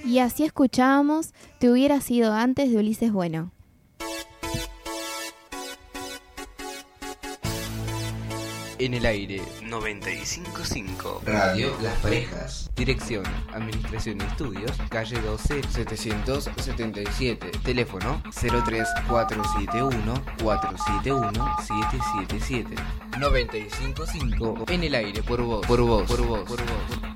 Y así escuchábamos Te hubiera sido antes de Ulises Bueno. En el aire 95.5 Radio Las Parejas. Dirección, Administración y Estudios, calle 12 777. Teléfono 03471 471 777. 95.5 en el aire por vos, por vos, por vos, por vos.